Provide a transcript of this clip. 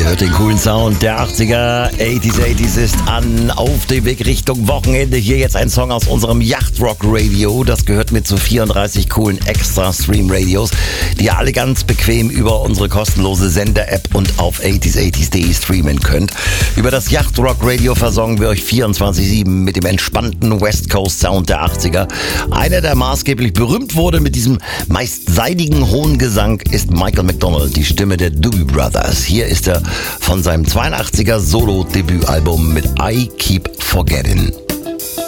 Ihr hört den coolen Sound der 80er. 80s ist an, auf dem Weg Richtung Wochenende. Hier jetzt ein Song aus unserem Yachtrock Radio. Das gehört mit zu 34 coolen Extra-Stream-Radios, die ihr alle ganz bequem über unsere kostenlose Sender-App und auf 80s80s.de streamen könnt. Über das Yachtrock Radio versorgen wir euch 24/7 mit dem entspannten West Coast Sound der 80er. Einer, der maßgeblich berühmt wurde mit diesem meist seidigen hohen Gesang, ist Michael McDonald, die Stimme der Doobie Brothers. Hier ist er von seinem 82er Solo-Debütalbum mit I Keep Forgetting.